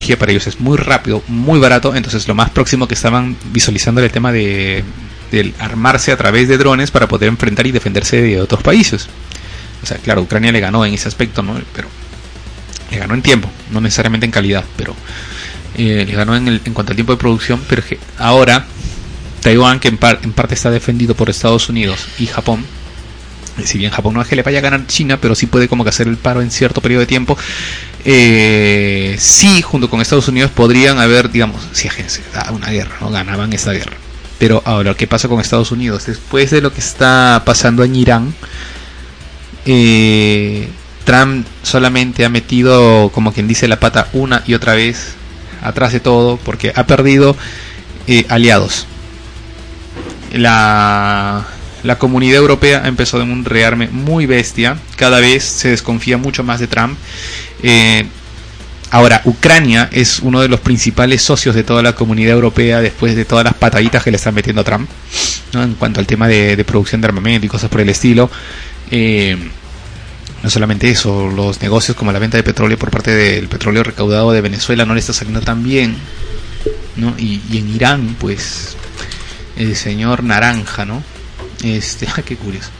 tecnología para ellos es muy rápido, muy barato. Entonces lo más próximo que estaban visualizando era el tema del armarse a través de drones para poder enfrentar y defenderse de otros países. O sea, claro, Ucrania le ganó en ese aspecto, ¿no? Pero le ganó en tiempo, no necesariamente en calidad, pero le ganó en cuanto al tiempo de producción. Pero ahora Taiwán, que en parte está defendido por Estados Unidos y Japón, si bien Japón no es que le vaya a ganar China, pero sí puede como que hacer el paro en cierto periodo de tiempo, sí, junto con Estados Unidos podrían haber, digamos, si una guerra, ¿no? Ganaban esa guerra. Pero ahora, ¿qué pasa con Estados Unidos? Después de lo que está pasando en Irán, Trump solamente ha metido, como quien dice, la pata una y otra vez atrás de todo, porque ha perdido aliados. La comunidad europea ha empezado en un rearme muy bestia. Cada vez se desconfía mucho más de Trump. Ahora, Ucrania es uno de los principales socios de toda la comunidad europea después de todas las pataditas que le están metiendo a Trump, ¿no? En cuanto al tema de producción de armamento y cosas por el estilo. No solamente eso, los negocios como la venta de petróleo por parte del petróleo recaudado de Venezuela no le está saliendo tan bien, ¿no? Y en Irán, pues, el señor Naranja, ¿no? Qué curioso.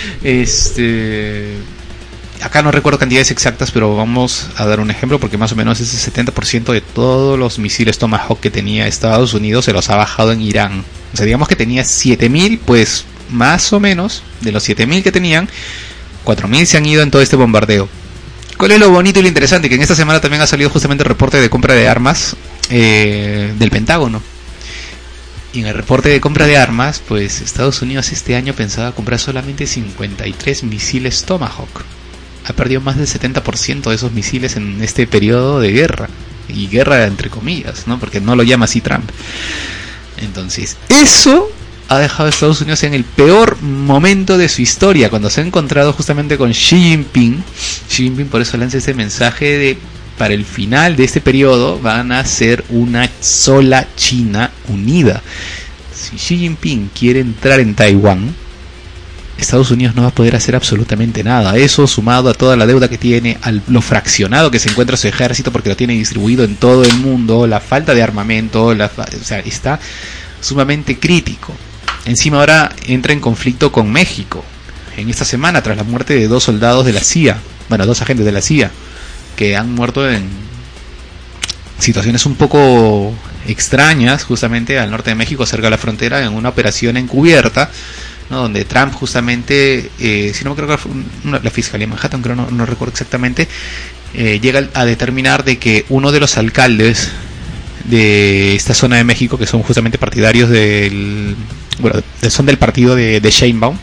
Acá no recuerdo cantidades exactas, pero vamos a dar un ejemplo, porque más o menos ese 70% de todos los misiles Tomahawk que tenía Estados Unidos se los ha bajado en Irán. O sea, digamos que tenía 7.000, pues más o menos de los 7.000 que tenían, 4.000 se han ido en todo este bombardeo. ¿Cuál es lo bonito y lo interesante? Que en esta semana también ha salido justamente el reporte de compra de armas del Pentágono. Y en el reporte de compra de armas, pues Estados Unidos este año pensaba comprar solamente 53 misiles Tomahawk. Ha perdido más del 70% de esos misiles en este periodo de guerra. Y guerra entre comillas, ¿no? Porque no lo llama así Trump. Entonces, eso ha dejado a Estados Unidos en el peor momento de su historia, cuando se ha encontrado justamente con Xi Jinping. Xi Jinping por eso lanza ese mensaje de: para el final de este periodo van a ser una sola China unida. Si Xi Jinping quiere entrar en Taiwán, Estados Unidos no va a poder hacer absolutamente nada. Eso, sumado a toda la deuda que tiene, a lo fraccionado que se encuentra su ejército porque lo tiene distribuido en todo el mundo, la falta de armamento, o sea, está sumamente crítico. Encima ahora entra en conflicto con México en esta semana, tras la muerte de 2 soldados de la CIA, bueno, 2 agentes de la CIA, que han muerto en situaciones un poco extrañas, justamente al norte de México, cerca de la frontera, en una operación encubierta, ¿no? Donde Trump justamente, si no me creo que fue la Fiscalía de Manhattan, creo, no recuerdo exactamente, llega a determinar de que uno de los alcaldes de esta zona de México, que son justamente partidarios son del partido de Sheinbaum,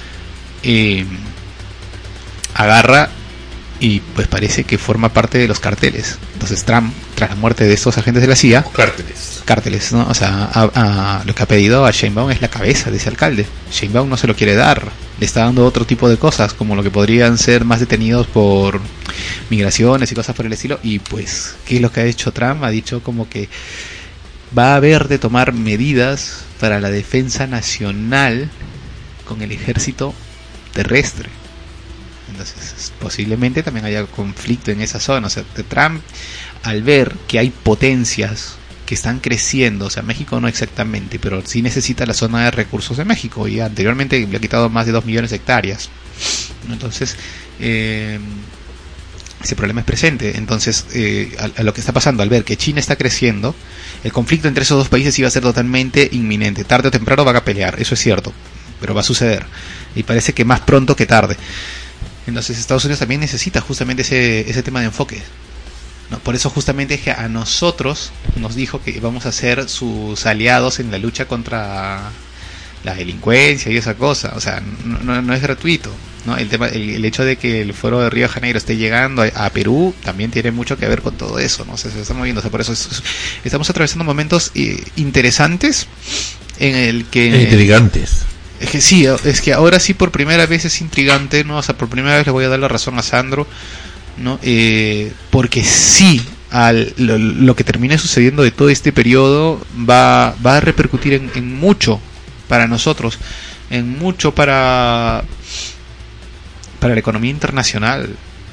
agarra y pues parece que forma parte de los carteles. Entonces Trump, tras la muerte de estos agentes de la CIA, cárteles, ¿no? O sea, lo que ha pedido a Sheinbaum es la cabeza de ese alcalde. Sheinbaum no se lo quiere dar, le está dando otro tipo de cosas, como lo que podrían ser más detenidos por migraciones y cosas por el estilo. Y pues, ¿qué es lo que ha hecho Trump? Ha dicho como que va a haber de tomar medidas para la defensa nacional con el ejército terrestre. Entonces, posiblemente también haya conflicto en esa zona. O sea, Trump, al ver que hay potencias que están creciendo, o sea, México no exactamente, pero sí necesita la zona de recursos de México, y anteriormente le ha quitado más de 2 millones de hectáreas. Entonces, ese problema es presente. Entonces, a lo que está pasando, al ver que China está creciendo, el conflicto entre esos dos países iba a ser totalmente inminente. Tarde o temprano van a pelear, eso es cierto, pero va a suceder, y parece que más pronto que tarde. Entonces Estados Unidos también necesita justamente ese tema de enfoque, ¿no? Por eso justamente es que a nosotros nos dijo que vamos a ser sus aliados en la lucha contra la delincuencia y esa cosa. O sea, no es gratuito, ¿no? El hecho de que el foro de Río de Janeiro esté llegando a Perú también tiene mucho que ver con todo eso, ¿no? Se está moviendo. O sea, por eso estamos atravesando momentos interesantes en el que... intrigantes. Es que sí, es que ahora sí por primera vez es intrigante, ¿no? O sea, por primera vez le voy a dar la razón a Sandro, ¿no? Porque sí, lo que termine sucediendo de todo este periodo va a repercutir en mucho para nosotros, en mucho para la economía internacional,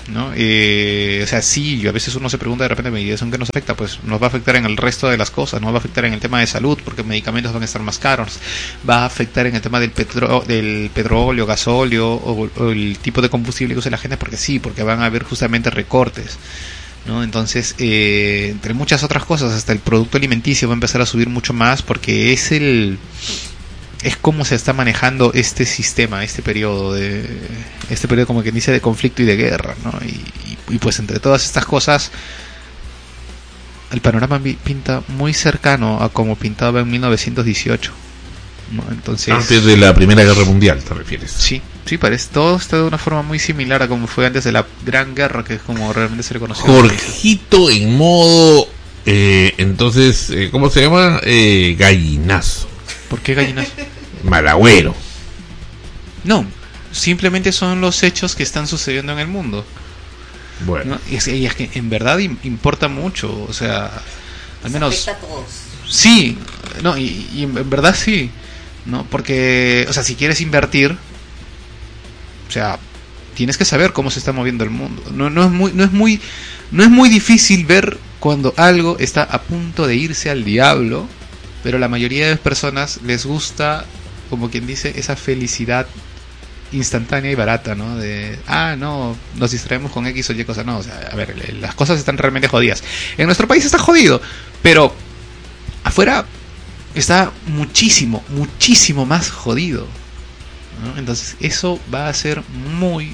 ¿no? O sea, sí, a veces uno se pregunta de repente, ¿y eso en qué nos afecta? Pues nos va a afectar en el resto de las cosas, nos va a afectar en el tema de salud, porque medicamentos van a estar más caros, va a afectar en el tema del petróleo, gasóleo o el tipo de combustible que usa la gente, porque sí, porque van a haber justamente recortes, ¿no? Entonces, entre muchas otras cosas, hasta el producto alimenticio va a empezar a subir mucho más, porque es cómo se está manejando este sistema, este periodo como que dice de conflicto y de guerra, ¿no? Y pues entre todas estas cosas el panorama pinta muy cercano a como pintaba en 1918, ¿no? Entonces, antes de la Primera Guerra Mundial, ¿te refieres? Sí, parece todo está de una forma muy similar a como fue antes de la Gran Guerra, que es como realmente se le conoció. Jorgito en modo entonces, ¿cómo se llama? Gallinazo. ¿Por qué gallinazo? Malagüero. No, simplemente son los hechos que están sucediendo en el mundo. Bueno. ¿No? Y es que en verdad importa mucho, o sea, al menos... Afecta a todos. Sí, no, y en verdad sí, ¿no? Porque, o sea, si quieres invertir, o sea, tienes que saber cómo se está moviendo el mundo. No es muy difícil ver cuando algo está a punto de irse al diablo, pero la mayoría de las personas les gusta, como quien dice, esa felicidad instantánea y barata, ¿no? De, no, nos distraemos con X o Y cosa. No, o sea, a ver, las cosas están realmente jodidas. En nuestro país está jodido, pero afuera está muchísimo más jodido, ¿no? Entonces eso va a ser muy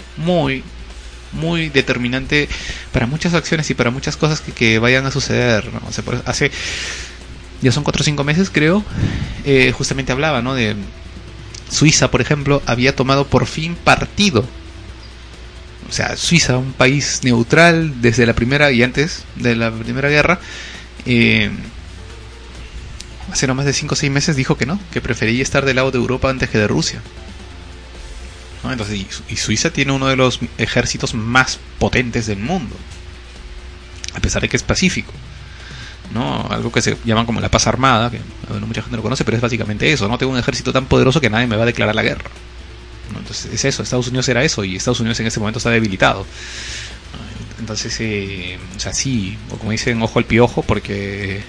determinante para muchas acciones y para muchas cosas que vayan a suceder, ¿no? O sea, ya son 4 o 5 meses, creo, justamente hablaba, ¿no? De Suiza, por ejemplo, había tomado por fin partido. O sea, Suiza, un país neutral desde la primera y antes de la Primera Guerra, hace no más de 5 o 6 meses dijo que no, que prefería estar del lado de Europa antes que de Rusia, ¿no? Entonces, y Suiza tiene uno de los ejércitos más potentes del mundo, a pesar de que es pacífico, ¿no? Algo que se llama como la paz armada, que bueno, mucha gente lo conoce, pero es básicamente eso, ¿no? Tengo un ejército tan poderoso que nadie me va a declarar la guerra, ¿no? Entonces es eso, Estados Unidos era eso, y Estados Unidos en ese momento está debilitado. Entonces, o sea, sí, o como dicen, ojo al piojo, porque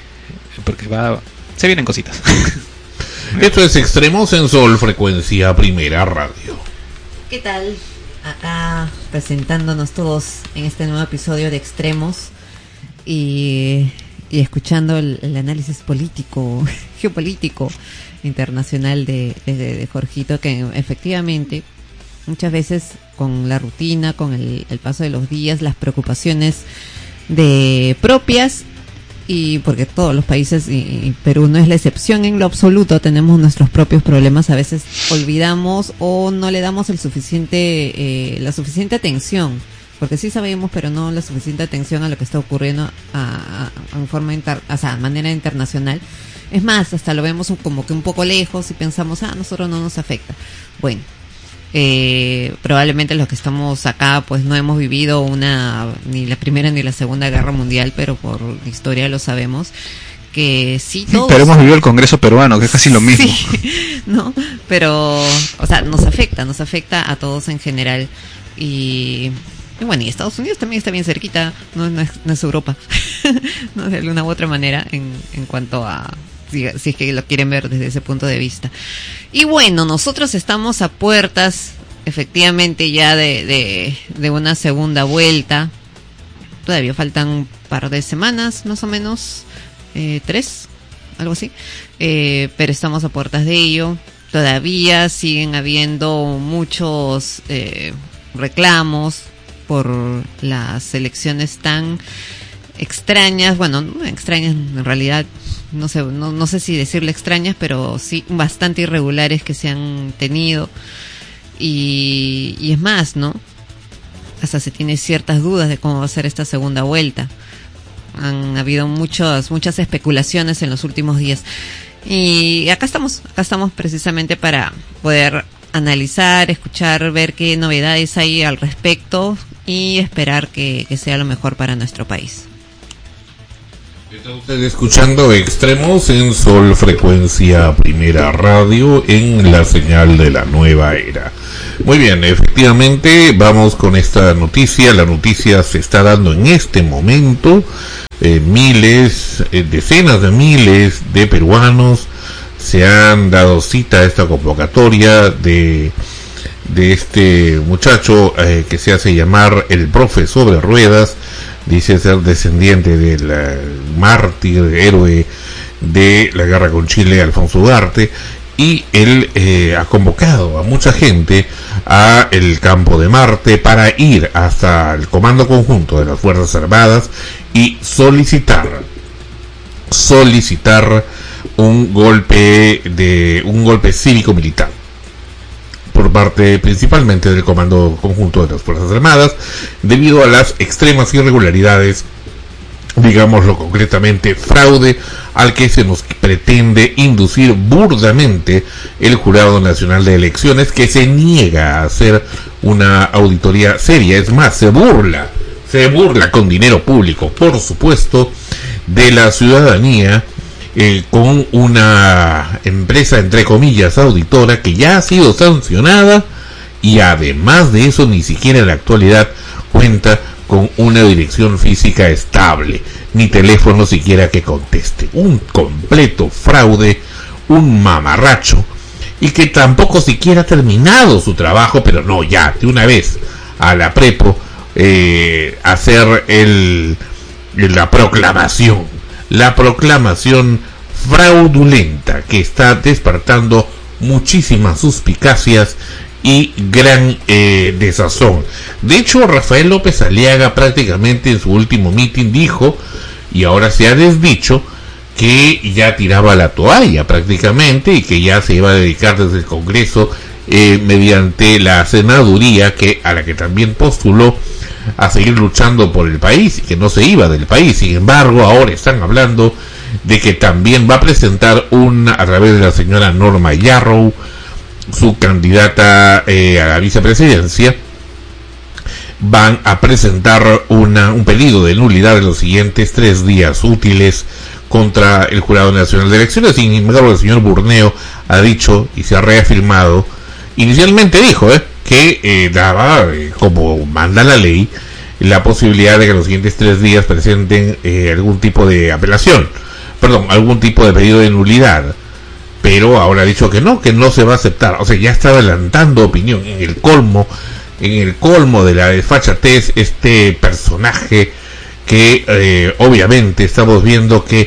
se vienen cositas. Esto es Extremos en Sol, frecuencia Primera Radio. ¿Qué tal? Acá presentándonos todos en este nuevo episodio de Extremos y escuchando el análisis político, geopolítico internacional de Jorgito, que efectivamente muchas veces con la rutina, con el paso de los días, las preocupaciones propias, y porque todos los países, y Perú no es la excepción en lo absoluto, tenemos nuestros propios problemas, a veces olvidamos o no le damos la suficiente atención, porque sí sabemos, pero no la suficiente atención a lo que está ocurriendo en forma manera internacional. Es más, hasta lo vemos como que un poco lejos y pensamos, a nosotros no nos afecta. Bueno, probablemente los que estamos acá pues no hemos vivido ni la Primera ni la Segunda Guerra Mundial, pero por historia lo sabemos que sí todos... Pero hemos vivido el Congreso peruano, que es casi lo mismo. Sí, no, pero o sea, nos afecta a todos en general, y bueno, y Estados Unidos también está bien cerquita, no es Europa, no, de alguna u otra manera, en cuanto a si es que lo quieren ver desde ese punto de vista. Y bueno, nosotros estamos a puertas, efectivamente, ya de una segunda vuelta. Todavía faltan un par de semanas, más o menos, 3, algo así. Pero estamos a puertas de ello. Todavía siguen habiendo muchos reclamos por las elecciones tan extrañas, bueno, no extrañas en realidad, no sé si decirle extrañas, pero sí bastante irregulares que se han tenido, y es más, ¿no? Hasta se tiene ciertas dudas de cómo va a ser esta segunda vuelta. Han habido muchas especulaciones en los últimos días, y acá estamos precisamente para poder analizar, escuchar, ver qué novedades hay al respecto y esperar que sea lo mejor para nuestro país. Está usted escuchando Extremos en Sol Frecuencia Primera Radio en la señal de la nueva era. Muy bien, efectivamente vamos con esta noticia. La noticia se está dando en este momento. Decenas de miles de peruanos se han dado cita a esta convocatoria de este muchacho que se hace llamar el profe sobre ruedas. Dice ser descendiente del mártir, héroe de la guerra con Chile, Alfonso Ugarte, y él ha convocado a mucha gente a el campo de Marte para ir hasta el Comando Conjunto de las Fuerzas Armadas y solicitar un golpe cívico-militar por parte principalmente del Comando Conjunto de las Fuerzas Armadas, debido a las extremas irregularidades, digámoslo concretamente, fraude al que se nos pretende inducir burdamente el Jurado Nacional de Elecciones, que se niega a hacer una auditoría seria. Es más, se burla con dinero público, por supuesto, de la ciudadanía, con una empresa entre comillas auditora que ya ha sido sancionada, y además de eso ni siquiera en la actualidad cuenta con una dirección física estable, ni teléfono siquiera que conteste. Un completo fraude, un mamarracho, y que tampoco siquiera ha terminado su trabajo, pero no, ya de una vez a la prepo hacer la proclamación fraudulenta que está despertando muchísimas suspicacias y gran desazón. De hecho, Rafael López Aliaga prácticamente en su último meeting dijo, y ahora se ha desdicho, que ya tiraba la toalla prácticamente y que ya se iba a dedicar desde el Congreso mediante la senaduría, a la que también postuló, a seguir luchando por el país, y que no se iba del país. Sin embargo, ahora están hablando de que también va a presentar a través de la señora Norma Yarrow, su candidata a la vicepresidencia, van a presentar un pedido de nulidad de los siguientes 3 días útiles contra el Jurado Nacional de Elecciones. Sin embargo, el señor Burneo ha dicho y se ha reafirmado, inicialmente dijo que daba, como manda la ley, la posibilidad de que en los siguientes 3 días presenten algún tipo de algún tipo de pedido de nulidad, pero ahora ha dicho que no se va a aceptar. O sea, ya está adelantando opinión en el colmo de la desfachatez, este personaje que obviamente estamos viendo que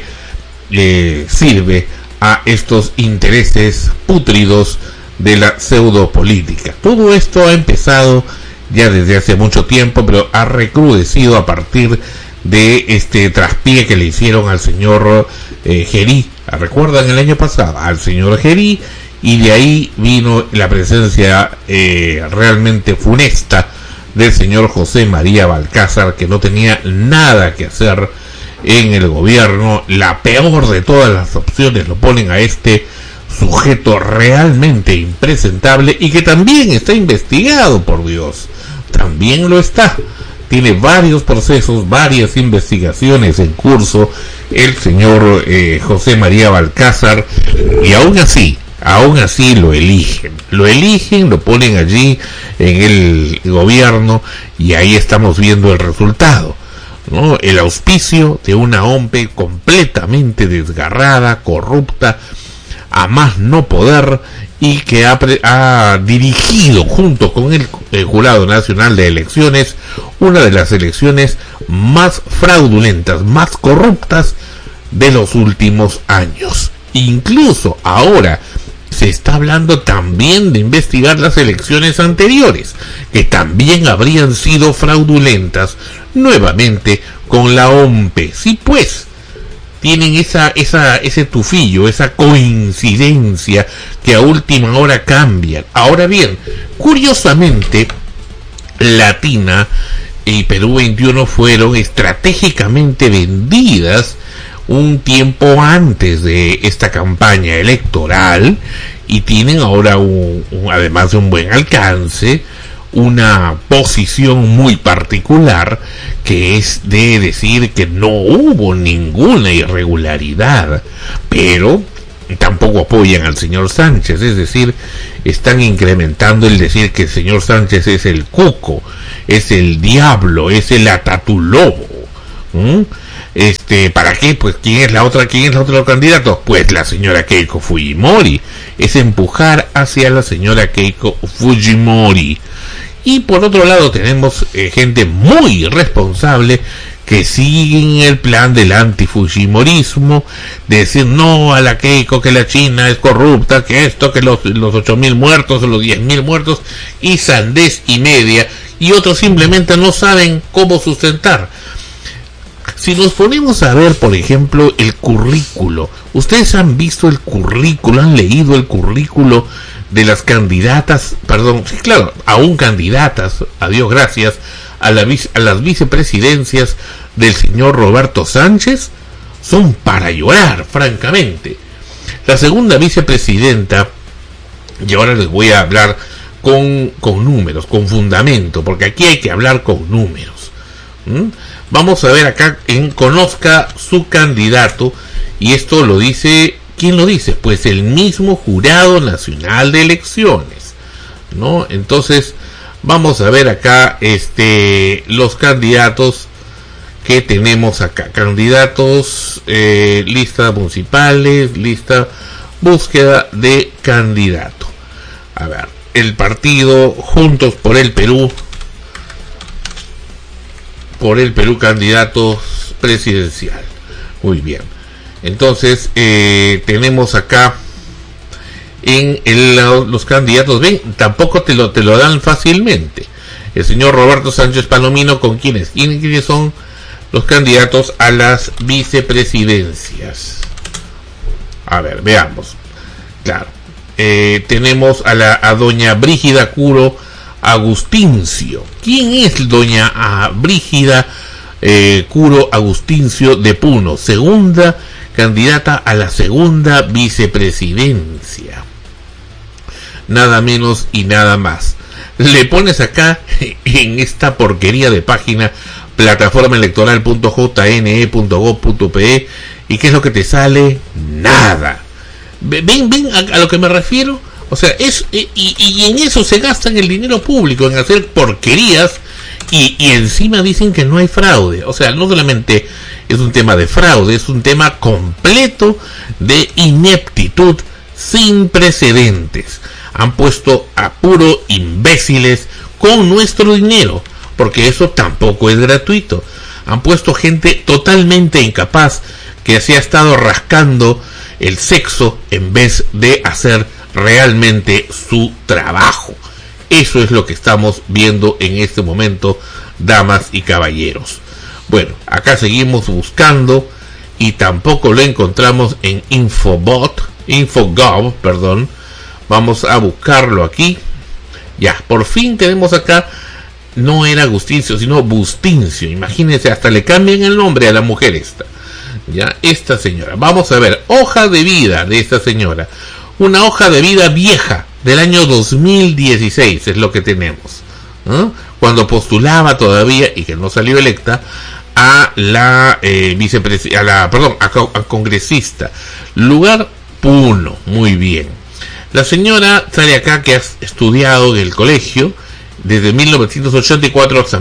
sirve a estos intereses pútridos de la pseudopolítica. Todo esto ha empezado ya desde hace mucho tiempo, pero ha recrudecido a partir de este traspié que le hicieron al señor Gerí. ¿Recuerdan el año pasado? Al señor Gerí, y de ahí vino la presencia realmente funesta del señor José María Balcázar, que no tenía nada que hacer en el gobierno. La peor de todas las opciones lo ponen a este sujeto realmente impresentable, y que también está investigado, por Dios, también lo está. Tiene varios procesos, varias investigaciones en curso el señor José María Balcázar, y aún así lo eligen, lo ponen allí en el gobierno, y ahí estamos viendo el resultado, ¿no? El auspicio de una OMPE completamente desgarrada, corrupta, a más no poder, y que ha dirigido junto con el Jurado Nacional de Elecciones una de las elecciones más fraudulentas, más corruptas de los últimos años. Incluso ahora se está hablando también de investigar las elecciones anteriores, que también habrían sido fraudulentas, nuevamente con la OMPE. Sí, pues tienen ese tufillo, esa coincidencia que a última hora cambian. Ahora bien, curiosamente, Latina y Perú 21 fueron estratégicamente vendidas un tiempo antes de esta campaña electoral, y tienen ahora además de un buen alcance, una posición muy particular, que es de decir que no hubo ninguna irregularidad, pero tampoco apoyan al señor Sánchez, es decir, están incrementando el decir que el señor Sánchez es el cuco, es el diablo, es el atatulobo. ¿Para qué? Pues ¿quién es la otra candidato? Pues la señora Keiko Fujimori. Es empujar hacia la señora Keiko Fujimori. Y por otro lado tenemos gente muy responsable que siguen el plan del antifujimorismo, de decir no a la Keiko, que la China es corrupta, que esto, que los 8.000 muertos o los 10.000 muertos, y sandez y media, y otros simplemente no saben cómo sustentar. Si nos ponemos a ver, por ejemplo, el currículo, ustedes han visto el currículo, han leído el currículo de las candidatas, sí, claro, aún candidatas, a Dios gracias, a las vicepresidencias del señor Roberto Sánchez, son para llorar, francamente. La segunda vicepresidenta, y ahora les voy a hablar con números, con fundamento, porque aquí hay que hablar con números. Vamos a ver acá en Conozca su candidato, y esto lo dice, ¿quién lo dice? Pues el mismo Jurado Nacional de Elecciones, ¿no? Entonces, vamos a ver acá los candidatos que tenemos acá. Candidatos, lista municipales, lista búsqueda de candidato. A ver, el partido Juntos por el Perú, candidato presidencial. Muy bien. Entonces, tenemos acá los candidatos, ven, tampoco te lo dan fácilmente. El señor Roberto Sánchez Palomino, ¿con quiénes? ¿Quiénes son los candidatos a las vicepresidencias? A ver, veamos. Claro, tenemos a doña Brígida Curo Agustincio. ¿Quién es doña Brígida Curo Agustincio de Puno? Segunda candidata a la segunda vicepresidencia. Nada menos y nada más. Le pones acá en esta porquería de página plataformaelectoral.jne.gov.pe y ¿qué es lo que te sale? Nada. Ven a lo que me refiero. O sea, y en eso se gastan el dinero público, en hacer porquerías, y encima dicen que no hay fraude. O sea, no solamente es un tema de fraude, es un tema completo de ineptitud sin precedentes. Han puesto a puro imbéciles con nuestro dinero, porque eso tampoco es gratuito. Han puesto gente totalmente incapaz que se ha estado rascando el sexo en vez de hacer realmente su trabajo. Eso es lo que estamos viendo en este momento, damas y caballeros. Bueno, acá seguimos buscando y tampoco lo encontramos en Infogov, perdón. Vamos a buscarlo aquí. Ya, por fin tenemos acá, no era Agustincio, sino Bustincio. Imagínense, hasta le cambian el nombre a la mujer esta. Ya, esta señora. Vamos a ver, hoja de vida de esta señora. Una hoja de vida vieja, del año 2016 es lo que tenemos. Cuando postulaba todavía, y que no salió electa, a la a congresista. Lugar Puno, muy bien. La señora sale acá que ha estudiado en el colegio desde 1984 hasta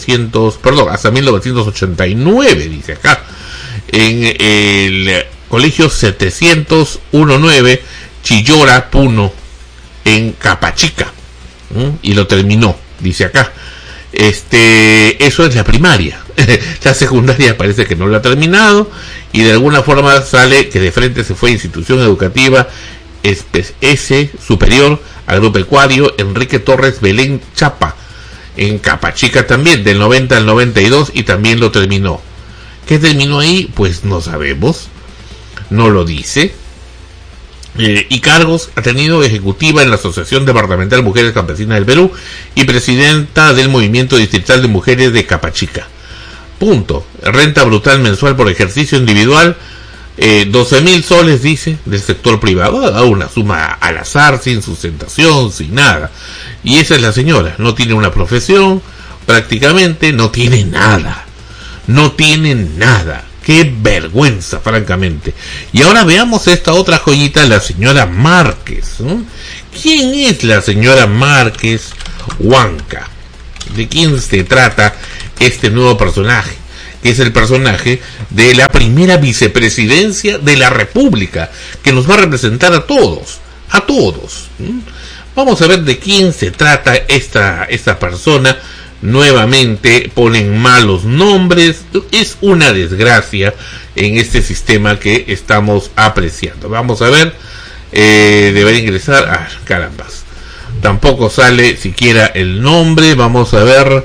1989, dice acá, en el colegio 719 Chillora Puno, en Capachica, y lo terminó, dice acá. Eso es la primaria. La secundaria parece que no lo ha terminado, y de alguna forma sale que de frente se fue a institución educativa S superior agropecuario Enrique Torres Belén Chapa, en Capachica también, del 90 al 92, y también lo terminó. ¿Qué terminó ahí? Pues no sabemos, no lo dice. Y cargos ha tenido: ejecutiva en la Asociación Departamental Mujeres Campesinas del Perú y presidenta del Movimiento Distrital de Mujeres de Capachica. Punto. Renta brutal mensual por ejercicio individual, 12.000 soles, dice, del sector privado. Ha dado una suma al azar, sin sustentación, sin nada. Y esa es la señora, no tiene una profesión, prácticamente no tiene nada. No tiene nada. Qué vergüenza, francamente. Y ahora veamos esta otra joyita, la señora Márquez. ¿Quién es la señora Márquez Huanca? ¿De quién se trata este nuevo personaje? Que es el personaje de la primera vicepresidencia de la República, que nos va a representar a todos. A todos. Vamos a ver de quién se trata esta persona. Nuevamente ponen malos nombres. Es una desgracia en este sistema que estamos apreciando. Vamos a ver. Debería ingresar. Carambas. Tampoco sale siquiera el nombre. Vamos a ver.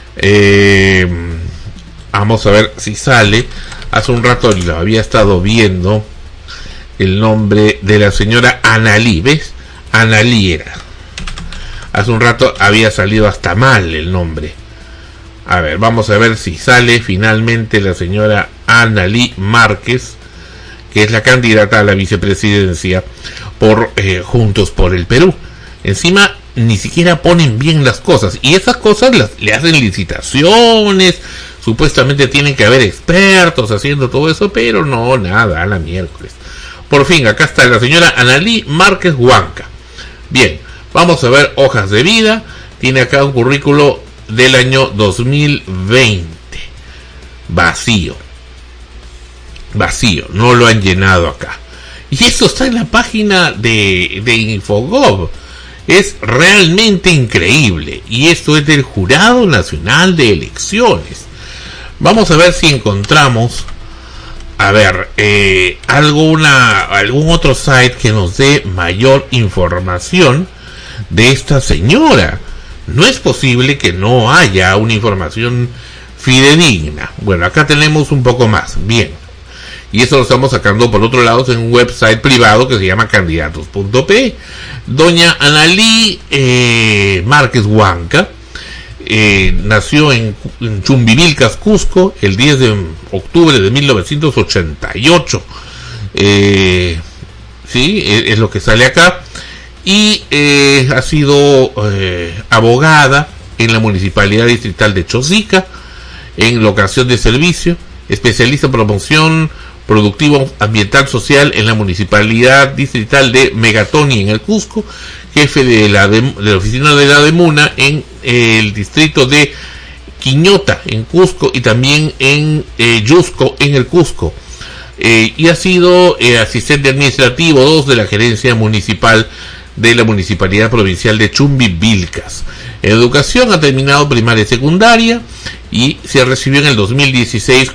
Vamos a ver si sale. Hace un rato lo había estado viendo. El nombre de la señora Analí. ¿Ves? Analí era. Hace un rato había salido hasta mal el nombre. A ver, vamos a ver si sale finalmente la señora Analí Márquez, que es la candidata a la vicepresidencia por Juntos por el Perú. Encima ni siquiera ponen bien las cosas, y esas cosas le hacen licitaciones, supuestamente tienen que haber expertos haciendo todo eso, pero no, nada, a la miércoles. Por fin, acá está la señora Analí Márquez Huanca. Bien, vamos a ver hojas de vida. Tiene acá un currículo del año 2020. Vacío, no lo han llenado acá. Y esto está en la página de Infogov. Es realmente increíble. Y esto es del Jurado Nacional de Elecciones. Vamos a ver si encontramos, algún otro site que nos dé mayor información de esta señora. No es posible que no haya una información fidedigna. Bueno, acá tenemos un poco más. Bien. Y eso lo estamos sacando por otro lado en un website privado que se llama candidatos.p. Doña Analí Márquez Huanca nació en Chumbivilcas, Cusco, el 10 de octubre de 1988. Sí, es lo que sale acá. Y ha sido abogada en la Municipalidad Distrital de Chosica, en locación de servicio, especialista en promoción productivo ambiental social en la Municipalidad Distrital de Megatoni en el Cusco, jefe de la oficina de la DEMUNA en el distrito de Quiñota en Cusco y también en Yusco en el Cusco, y ha sido asistente administrativo 2 de la gerencia municipal de la Municipalidad Provincial de Chumbivilcas. En educación ha terminado primaria y secundaria y se recibió en el 2016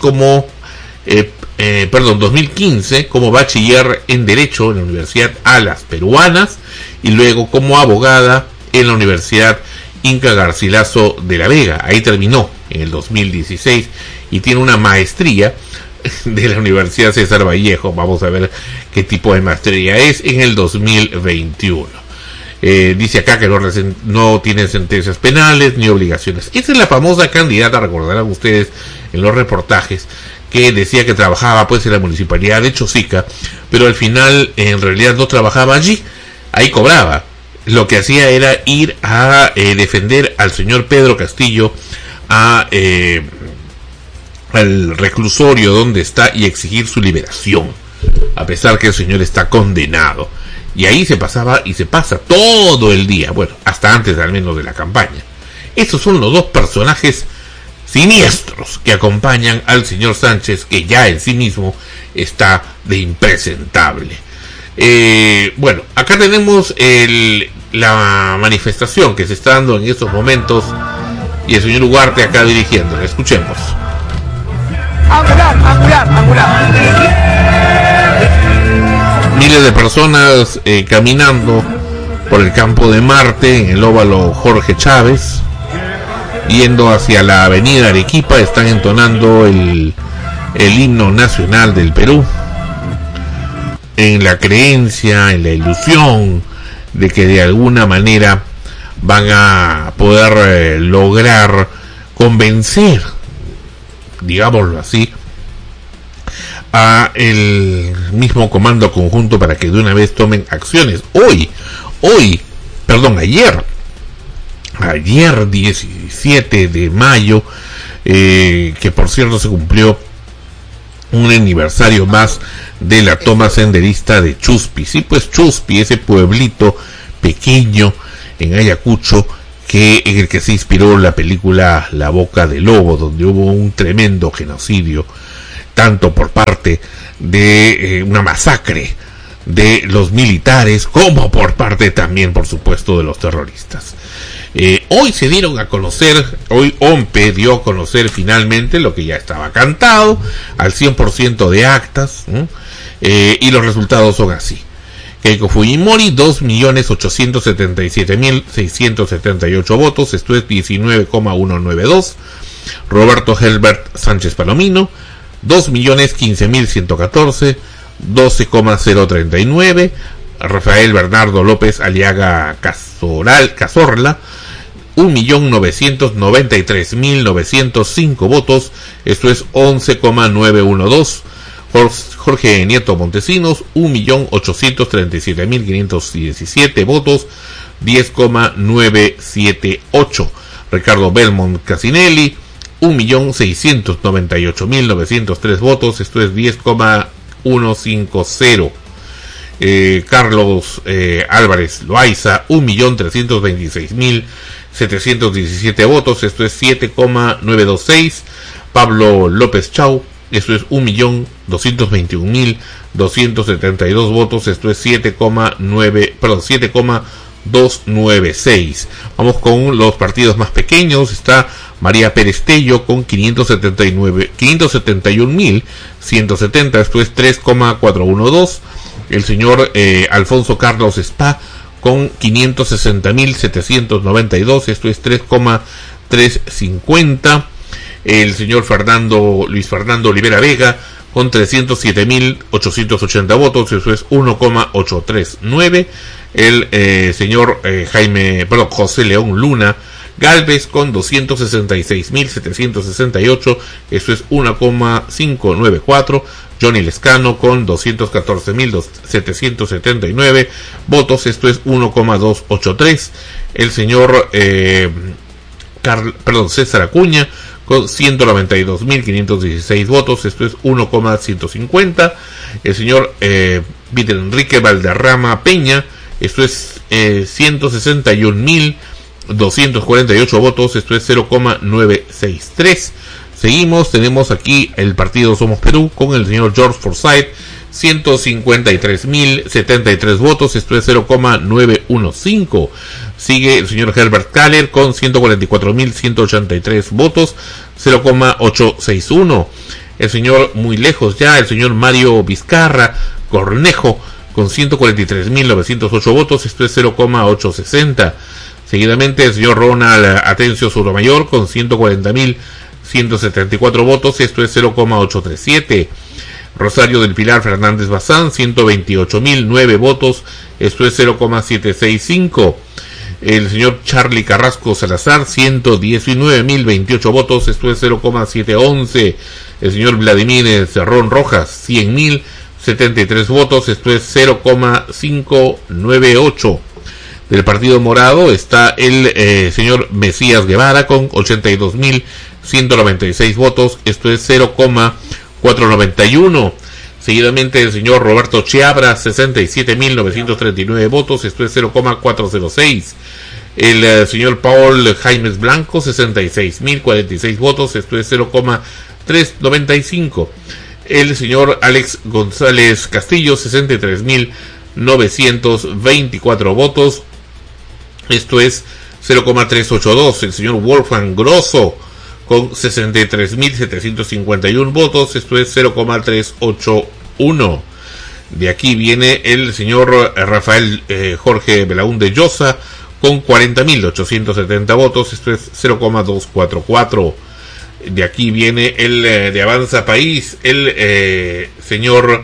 2015 como bachiller en Derecho en la Universidad Alas Peruanas y luego como abogada en la Universidad Inca Garcilaso de la Vega. Ahí terminó en el 2016 y tiene una maestría de la Universidad César Vallejo. Vamos a ver qué tipo de maestría es en el 2021. Dice acá que no tienen sentencias penales ni obligaciones. Esa es la famosa candidata, recordarán ustedes en los reportajes, que decía que trabajaba pues en la municipalidad de Chosica, pero al final en realidad no trabajaba allí, ahí cobraba. Lo que hacía era ir a defender al señor Pedro Castillo al reclusorio donde está y exigir su liberación, a pesar que el señor está condenado. Y ahí se pasaba y se pasa todo el día, bueno, hasta antes al menos de la campaña. Estos son los dos personajes siniestros que acompañan al señor Sánchez, que ya en sí mismo está de impresentable. Bueno, acá tenemos la manifestación que se está dando en estos momentos y el señor Ugarte acá dirigiéndola. Escuchemos. Angular. Miles de personas caminando por el campo de Marte en el óvalo Jorge Chávez, yendo hacia la avenida Arequipa. Están entonando el himno nacional del Perú, en la creencia, en la ilusión de que de alguna manera van a poder lograr convencer, digámoslo así, a el mismo comando conjunto para que de una vez tomen acciones. Ayer 17 de mayo, que por cierto se cumplió un aniversario más de la toma senderista de Chuspi. Sí, pues Chuspi, ese pueblito pequeño en Ayacucho, en el que se inspiró la película La Boca del Lobo, donde hubo un tremendo genocidio, tanto por parte de una masacre de los militares, como por parte también, por supuesto, de los terroristas. Hoy se dieron a conocer, hoy OMPE dio a conocer finalmente lo que ya estaba cantado, al 100% de actas, y los resultados son así. Keiko Fujimori, 2.877.678 votos, esto es 19,192. Roberto Helbert Sánchez Palomino, 2.015.114, 12,039. Rafael Bernardo López Aliaga Cazorla, 1.993.905 votos, esto es 11,912. Jorge Nieto Montesinos, 1.837.517 votos, 10,978. Ricardo Belmont Casinelli, 1.698.903 votos, esto es 10,150. Carlos Álvarez Loaiza, 1.326.717 votos, esto es 7,926. Pablo López Chau, esto es 1.221.272 votos, esto es 7,296. Vamos con los partidos más pequeños. Está María Pérez Tello con 571.170, esto es 3,412. El señor Alfonso Carlos Spa con 560.792, esto es 3,350. El señor Luis Fernando Olivera Vega con 307.880 votos, eso es 1,839. El señor José León Luna Galvez con 266.768, eso es 1,594. Johnny Lescano con 214.779 votos, esto es 1,283. El señor César Acuña con 192.516 votos, esto es 1,150. El señor Víctor Enrique Valderrama Peña, esto es 161.248 votos, esto es 0,963. Seguimos, tenemos aquí el partido Somos Perú con el señor George Forsyth, 153.073 votos, esto es 0,915. Sigue el señor Herbert Kaller con 144.183 votos, 0,861. El señor muy lejos ya, el señor Mario Vizcarra Cornejo con 143.908 votos, esto es 0,860. Seguidamente el señor Ronald Atencio Sotomayor con 140.174 votos, esto es 0,837. Rosario del Pilar Fernández Bazán, 128.009 votos, esto es 0,765. El señor Charlie Carrasco Salazar, 119.028 votos, esto es 0,711. El señor Vladimir Cerrón Rojas, 100.073 votos, esto es 0,598. Del Partido Morado está el señor Mesías Guevara con 82.196 votos, esto es 0,491. Seguidamente el señor Roberto Chiabra, 67.939 votos, esto es 0,406. El señor Paul Jaimes Blanco, 66.046 votos, esto es 0,395. El señor Alex González Castillo, 63.924 votos, esto es 0,382. El señor Wolfgang Grosso con 63.751 votos, esto es 0,381. De aquí viene el señor Rafael Jorge Belaúnde Llosa con 40.870 votos, esto es 0,244. De aquí viene el de Avanza País, el señor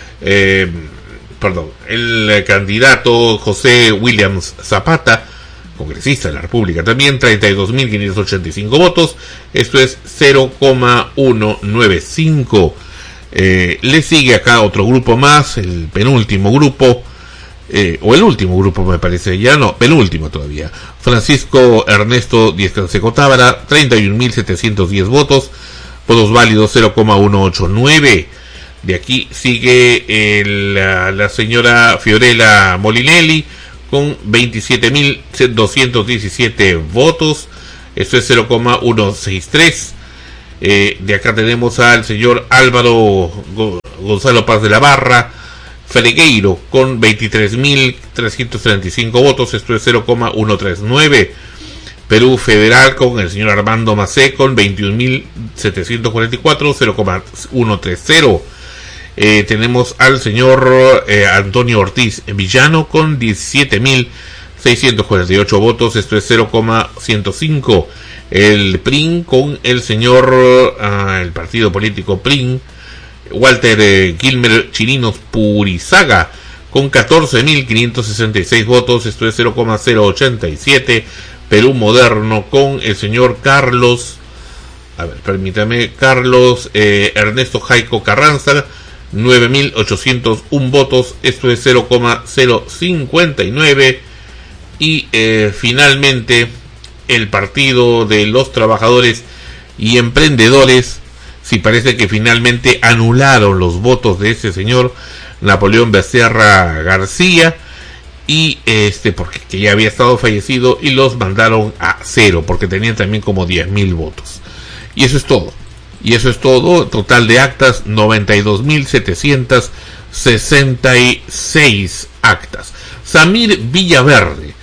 el candidato José Williams Zapata, congresista de la República también, 32.585 votos, esto es 0,195. Le sigue acá otro grupo más, el penúltimo grupo, o el último grupo me parece, ya no, penúltimo todavía. Francisco Ernesto Díez Canseco Tábara, 31.710 votos, votos válidos 0,189. De aquí sigue la señora Fiorella Molinelli con 27.217 votos, esto es 0,163. De acá tenemos al señor Álvaro Gonzalo Paz de la Barra Fregueiro con 23.335 votos, esto es 0,139. Perú Federal con el señor Armando Macé con 21.744, 0,130. Tenemos al señor Antonio Ortiz Villano con 17.648 votos, esto es 0,105. El PRIN con el señor, el partido político PRIN, Walter Gilmer Chirinos Purizaga con 14.566 votos, esto es 0,087. Perú Moderno con el señor Carlos Ernesto Jaico Carranza, 9.801 votos, esto es 0,059. Y finalmente el Partido de los Trabajadores y Emprendedores, sí, parece que finalmente anularon los votos de ese señor Napoleón Becerra García, y porque que ya había estado fallecido, y los mandaron a cero porque tenían también como 10.000 votos. Y eso es todo. Total de actas 92.766 actas. Samir Villaverde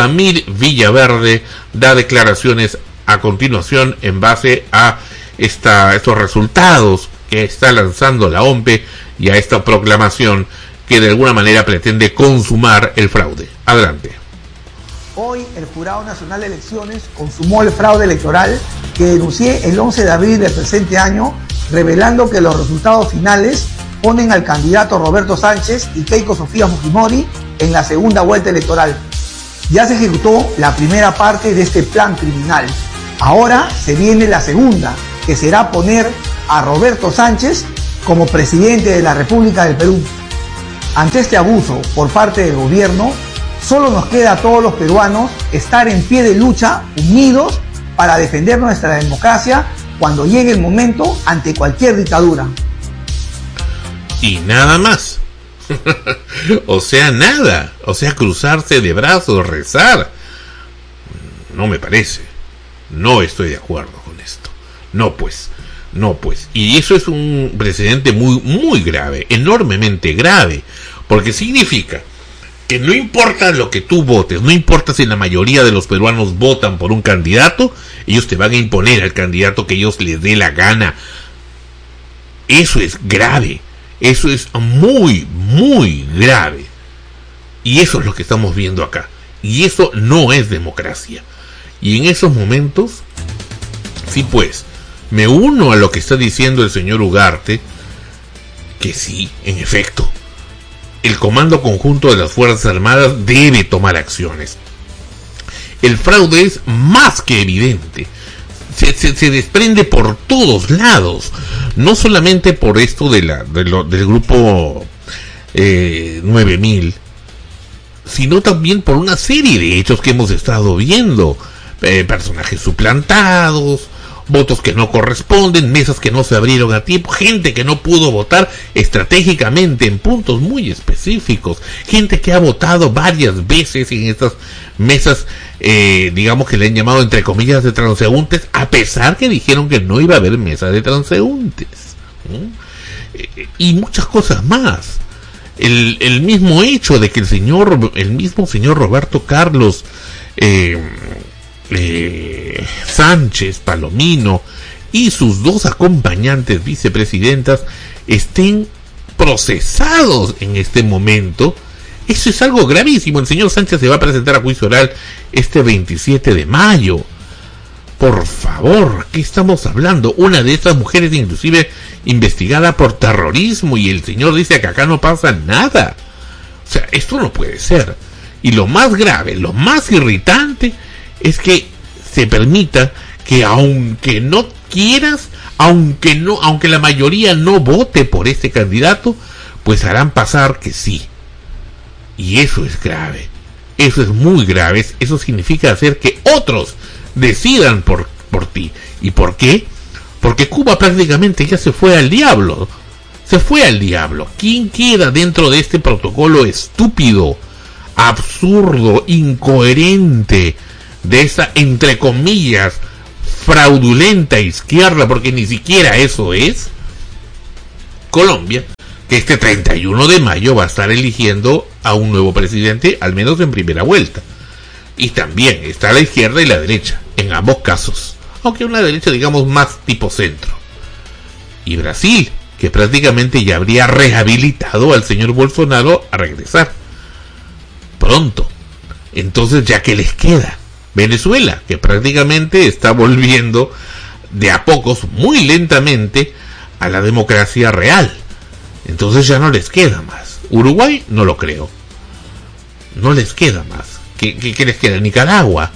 da declaraciones a continuación en base a estos resultados que está lanzando la OMPE y a esta proclamación que de alguna manera pretende consumar el fraude. Adelante. Hoy el Jurado Nacional de Elecciones consumó el fraude electoral que denuncié el 11 de abril del presente año, revelando que los resultados finales ponen al candidato Roberto Sánchez y Keiko Sofía Fujimori en la segunda vuelta electoral. Ya se ejecutó la primera parte de este plan criminal. Ahora se viene la segunda, que será poner a Roberto Sánchez como presidente de la República del Perú. Ante este abuso por parte del gobierno, solo nos queda a todos los peruanos estar en pie de lucha, unidos, para defender nuestra democracia cuando llegue el momento ante cualquier dictadura. Y nada más. O sea, nada. O sea, cruzarse de brazos, rezar. No me parece. No estoy de acuerdo con esto. No pues. Y eso es un precedente muy, muy grave, enormemente grave, porque significa que no importa lo que tú votes, no importa si la mayoría de los peruanos votan por un candidato, ellos te van a imponer al candidato que ellos les dé la gana. Eso es grave, eso es muy, muy grave. Y eso es lo que estamos viendo acá. Y eso no es democracia. Y en esos momentos, sí pues, me uno a lo que está diciendo el señor Ugarte, que sí, en efecto, el Comando Conjunto de las Fuerzas Armadas debe tomar acciones. El fraude es más que evidente. Se desprende por todos lados. No solamente por esto del grupo 9000, sino también por una serie de hechos que hemos estado viendo. Personajes suplantados, votos que no corresponden, mesas que no se abrieron a tiempo, gente que no pudo votar estratégicamente en puntos muy específicos, gente que ha votado varias veces en estas mesas, digamos que le han llamado entre comillas de transeúntes, a pesar que dijeron que no iba a haber mesa de transeúntes, y muchas cosas más. El mismo hecho de que el mismo señor Roberto Carlos Sánchez Palomino y sus dos acompañantes vicepresidentas estén procesados en este momento, eso es algo gravísimo. El señor Sánchez se va a presentar a juicio oral este 27 de mayo. Por favor, ¿qué estamos hablando? Una de estas mujeres inclusive investigada por terrorismo, y el señor dice que acá no pasa nada. O sea, esto no puede ser. Y lo más grave, lo más irritante es que se permita que, aunque no quieras, aunque la mayoría no vote por este candidato, pues harán pasar que sí. Y eso es grave. Eso es muy grave. Eso significa hacer que otros decidan por ti. ¿Y por qué? Porque Cuba prácticamente ya se fue al diablo. Se fue al diablo. ¿Quién queda dentro de este protocolo estúpido, absurdo, incoherente, de esa, entre comillas, fraudulenta izquierda? Porque ni siquiera eso es. Colombia, que este 31 de mayo va a estar eligiendo a un nuevo presidente, al menos en primera vuelta. Y también está la izquierda y la derecha, en ambos casos, aunque una derecha, digamos, más tipo centro. Y Brasil, que prácticamente ya habría rehabilitado al señor Bolsonaro a regresar pronto. Entonces, ¿ya qué les queda? Venezuela, que prácticamente está volviendo de a pocos, muy lentamente, a la democracia real. Entonces ya no les queda más. Uruguay no lo creo. No les queda más. ¿Qué les queda? Nicaragua.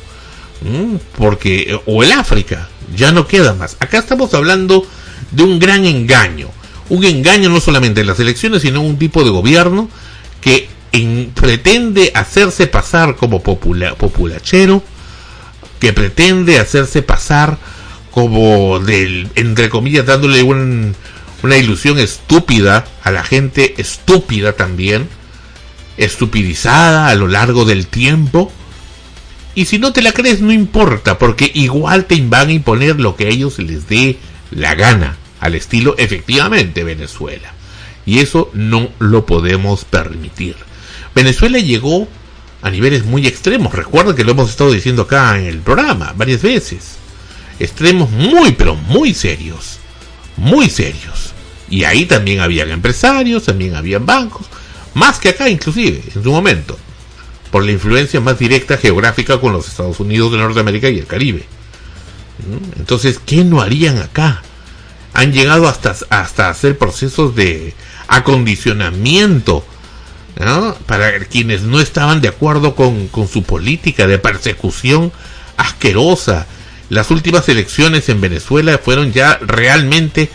Porque, o el África, ya no queda más. Acá estamos hablando de un gran engaño. Un engaño no solamente en las elecciones, sino un tipo de gobierno que pretende hacerse pasar como populachero, que pretende hacerse pasar como entre comillas, dándole una ilusión estúpida a la gente estúpida también, estupidizada a lo largo del tiempo. Y si no te la crees, no importa, porque igual te van a imponer lo que a ellos les dé la gana, al estilo efectivamente Venezuela. Y eso no lo podemos permitir. Venezuela llegó a niveles muy extremos. Recuerda que lo hemos estado diciendo acá en el programa varias veces. Extremos muy, pero muy serios. Muy serios. Y ahí también habían empresarios, también habían bancos. Más que acá inclusive, en su momento. Por la influencia más directa geográfica con los Estados Unidos de Norteamérica y el Caribe. Entonces, ¿qué no harían acá? Han llegado hasta hacer procesos de acondicionamiento, ¿no?, para quienes no estaban de acuerdo con su política de persecución asquerosa. Las últimas elecciones en Venezuela fueron ya realmente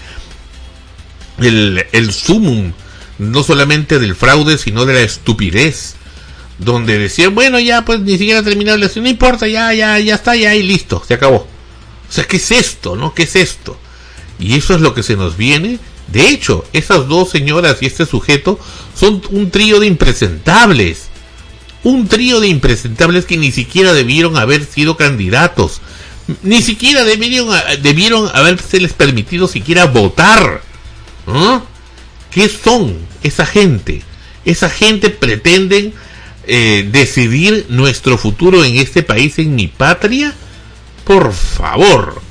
el sumum, no solamente del fraude, sino de la estupidez, donde decían, bueno, ya pues ni siquiera ha terminado la elección, no importa, ya está, ya y listo, se acabó. O sea, ¿qué es esto, no? ¿Qué es esto? Y eso es lo que se nos viene. De hecho, esas dos señoras y este sujeto son un trío de impresentables. Un trío de impresentables que ni siquiera debieron haber sido candidatos. Ni siquiera debieron haberse permitido siquiera votar. ¿Qué son esa gente? Esa gente pretenden decidir nuestro futuro en este país, en mi patria. Por favor.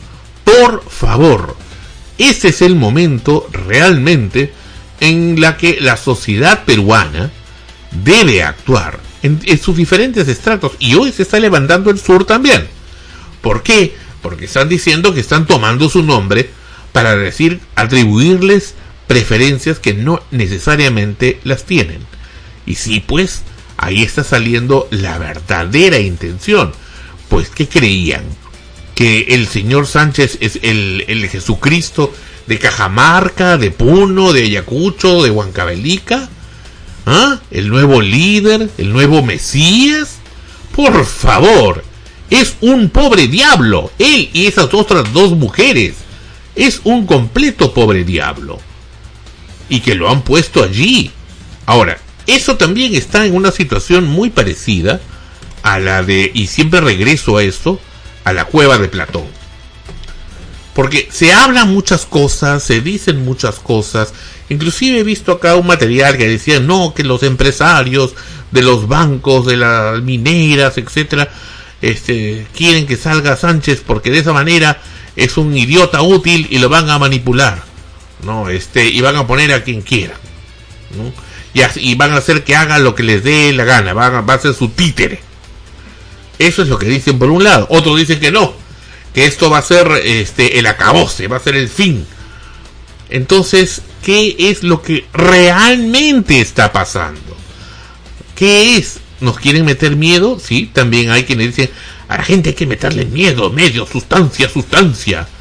Ese es el momento realmente en la que la sociedad peruana debe actuar en sus diferentes estratos. Y hoy se está levantando el sur también. ¿Por qué? Porque están diciendo que están tomando su nombre para atribuirles preferencias que no necesariamente las tienen. Y sí, pues, ahí está saliendo la verdadera intención. Pues, ¿qué creían? ¿Que el señor Sánchez es el Jesucristo de Cajamarca, de Puno, de Ayacucho, de Huancavelica? ¿El nuevo líder? ¿El nuevo Mesías? Por favor, es un pobre diablo. Él y esas otras dos mujeres. Es un completo pobre diablo. Y que lo han puesto allí. Ahora, eso también está en una situación muy parecida a la de, y siempre regreso a esto, a la cueva de Platón. Porque se hablan muchas cosas, se dicen muchas cosas. Inclusive he visto acá un material que decía, no, que los empresarios de los bancos, de las mineras, etcétera, quieren que salga Sánchez porque de esa manera es un idiota útil y lo van a manipular, ¿no? Y van a poner a quien quiera, ¿no? Y van a hacer que haga lo que les dé la gana, va a ser su títere. Eso es lo que dicen por un lado. Otros dicen que no, que esto va a ser el acabose, va a ser el fin. Entonces, ¿qué es lo que realmente está pasando? ¿Qué es? ¿Nos quieren meter miedo? Sí, también hay quienes dicen, a la gente hay que meterle miedo, medio, sustancia.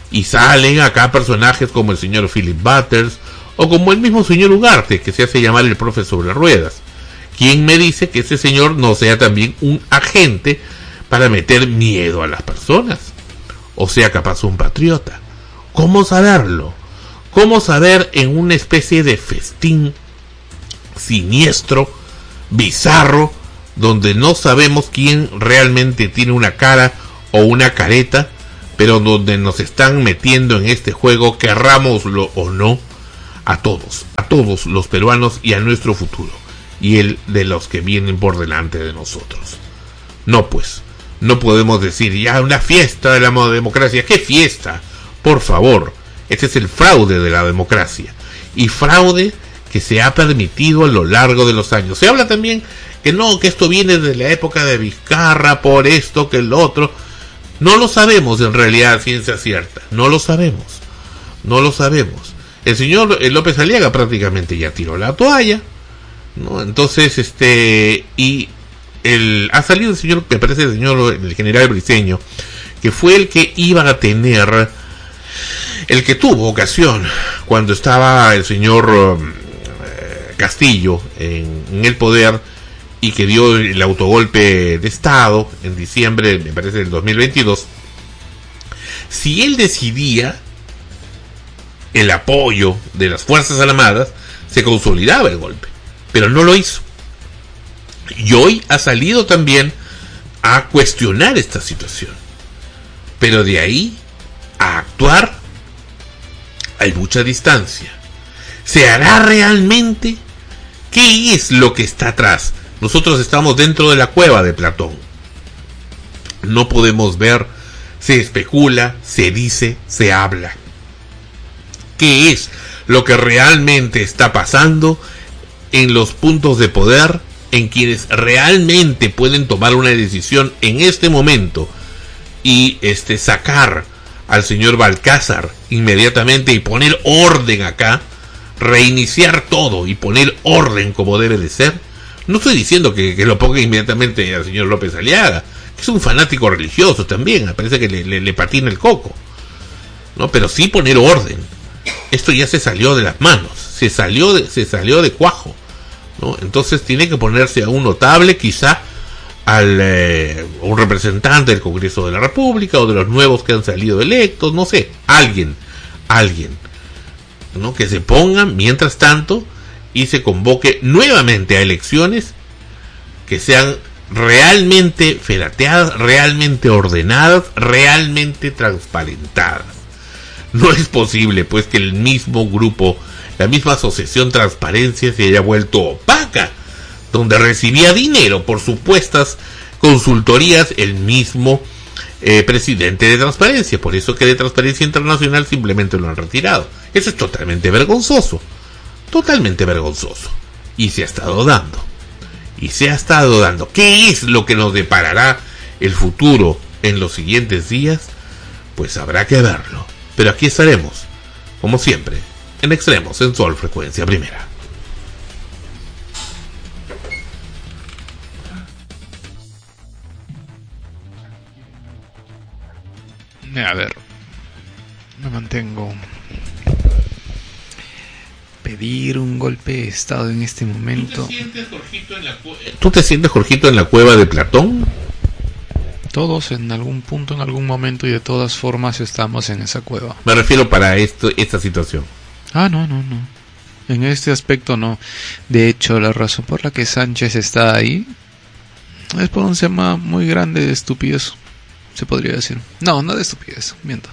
Y salen acá personajes como el señor Philip Butters o como el mismo señor Ugarte, que se hace llamar el profe sobre ruedas. ¿Quién me dice que ese señor no sea también un agente para meter miedo a las personas? O sea, capaz un patriota. ¿Cómo saberlo? ¿Cómo saber en una especie de festín siniestro, bizarro, donde no sabemos quién realmente tiene una cara o una careta, pero donde nos están metiendo en este juego, querrámoslo o no, a todos los peruanos y a nuestro futuro, y el de los que vienen por delante de nosotros? No, pues, no podemos decir ya una fiesta de la democracia. ¿Qué fiesta? Por favor, este es el fraude de la democracia, y fraude que se ha permitido a lo largo de los años. Se habla también que no, que esto viene de la época de Vizcarra, por esto, que el otro. No lo sabemos en realidad, ciencia cierta. No lo sabemos. El señor López Aliaga prácticamente ya tiró la toalla, ¿no? Entonces, ha salido el señor, me parece el general Briceño, que fue el que iba a tener, el que tuvo ocasión cuando estaba el señor Castillo en el poder, y que dio el autogolpe de Estado en diciembre, me parece, del 2022. Si él decidía el apoyo de las Fuerzas Armadas, se consolidaba el golpe, pero no lo hizo. Y hoy ha salido también a cuestionar esta situación, pero de ahí a actuar hay mucha distancia. ¿Se hará realmente? ¿Qué es lo que está atrás? Nosotros estamos dentro de la cueva de Platón. No podemos ver, se especula, se dice, se habla. ¿Qué es lo que realmente está pasando en los puntos de poder, en quienes realmente pueden tomar una decisión en este momento y sacar al señor Balcázar inmediatamente y poner orden acá, reiniciar todo y poner orden como debe de ser? No estoy diciendo que lo ponga inmediatamente al señor López Aliaga, que es un fanático religioso también, me parece que le patina el coco, ¿no? Pero sí poner orden. Esto ya se salió de las manos, se salió de cuajo, ¿no? Entonces tiene que ponerse a un notable, quizá un representante del Congreso de la República o de los nuevos que han salido electos, no sé, alguien, ¿no? Que se pongan mientras tanto y se convoque nuevamente a elecciones que sean realmente ferateadas, realmente ordenadas, realmente transparentadas. No es posible, pues, que el mismo grupo, la misma asociación Transparencia, se haya vuelto opaca, donde recibía dinero por supuestas consultorías el mismo presidente de Transparencia. Por eso que de Transparencia Internacional simplemente lo han retirado. Eso es totalmente vergonzoso. Y se ha estado dando. ¿Qué es lo que nos deparará el futuro en los siguientes días? Pues habrá que verlo. Pero aquí estaremos, como siempre, en Extremos en Sol Frecuencia Primera. A ver, me mantengo. Pedir un golpe de Estado en este momento. ¿Tú te sientes, Jorgito, en la cueva de Platón? Todos en algún punto, en algún momento, y de todas formas estamos en esa cueva. Me refiero para esta situación. No. En este aspecto no. De hecho, la razón por la que Sánchez está ahí es por un tema muy grande de estupidez, se podría decir. No de estupidez, miento.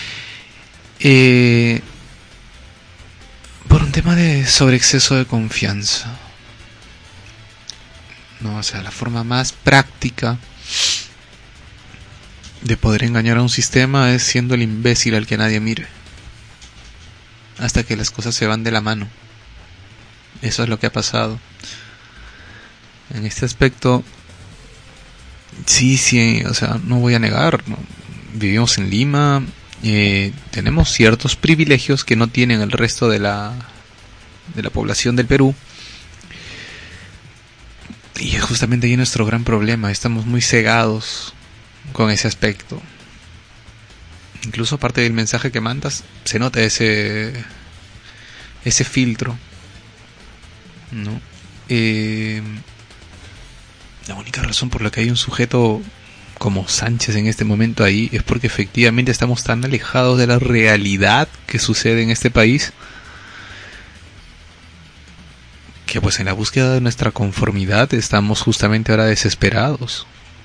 Por un tema de sobreexceso de confianza. No, o sea, la forma más práctica de poder engañar a un sistema es siendo el imbécil al que nadie mire, hasta que las cosas se van de la mano. Eso es lo que ha pasado. En este aspecto, sí, o sea, no voy a negar, ¿no? Vivimos en Lima, tenemos ciertos privilegios que no tienen el resto de la población del Perú, y es justamente ahí nuestro gran problema. Estamos muy cegados con ese aspecto. incluso aparte del mensaje que mandas, se nota ese filtro, ¿no? La única razón por la que hay un sujeto como Sánchez en este momento ahí es porque efectivamente estamos tan alejados de la realidad que sucede en este país, que pues en la búsqueda de nuestra conformidad estamos justamente ahora desesperados.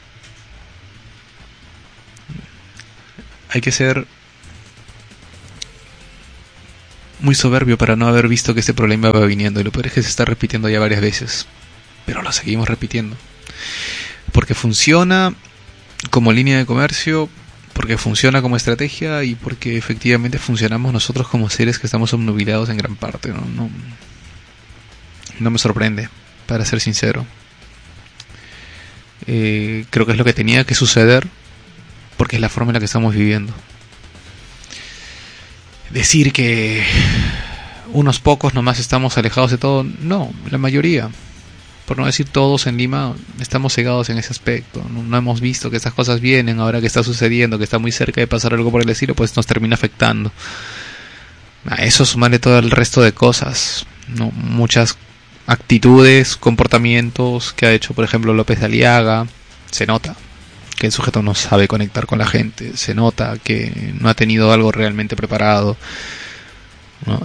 Hay que ser muy soberbio para no haber visto que este problema va viniendo, y lo peor es que se está repitiendo ya varias veces, pero lo seguimos repitiendo porque funciona como línea de comercio, porque funciona como estrategia y porque efectivamente funcionamos nosotros como seres que estamos obnubilados en gran parte. No me sorprende, para ser sincero. Creo que es lo que tenía que suceder, porque es la forma en la que estamos viviendo. Decir que unos pocos nomás estamos alejados de todo, no, la mayoría, por no decir todos en Lima, estamos cegados en ese aspecto. No hemos visto que estas cosas vienen, ahora que está sucediendo, que está muy cerca de pasar algo por el estilo, pues nos termina afectando. A eso sumarle todo el resto de cosas, ¿no? Muchas actitudes, comportamientos que ha hecho, por ejemplo, López Aliaga. Se nota que el sujeto no sabe conectar con la gente, se nota que no ha tenido algo realmente preparado, ¿no?